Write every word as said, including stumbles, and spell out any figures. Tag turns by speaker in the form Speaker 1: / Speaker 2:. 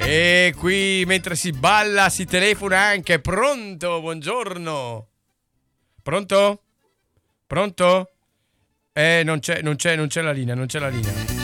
Speaker 1: E qui mentre si balla si telefona anche. Pronto? Buongiorno. Pronto? Pronto? Eh, non c'è, non c'è, non c'è la linea, non c'è la linea.